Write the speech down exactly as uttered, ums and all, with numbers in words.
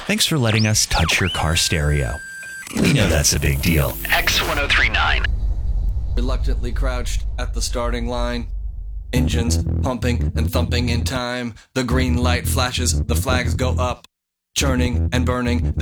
Thanks for letting us touch your car stereo. We know that's a big deal. X ten thirty-nine. Reluctantly crouched at the starting line. Engines pumping and thumping in time. The green light flashes, the flags go up. Churning and burning.